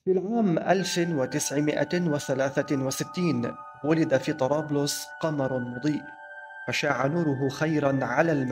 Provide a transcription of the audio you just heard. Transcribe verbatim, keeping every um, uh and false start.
في العام ألف وتسعمائة وثلاثة وستين ولد في طرابلس قمر مضيء، فشاع نوره خيرا على